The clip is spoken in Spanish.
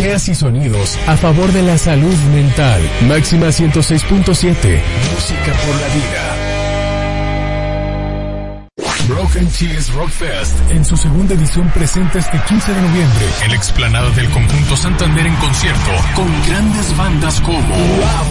ideas y sonidos a favor de la salud mental. Máxima 106.7. Música por la vida. Broken Cheese Rock Fest en su segunda edición presenta este 15 de noviembre en la explanada del Conjunto Santander en concierto con grandes bandas como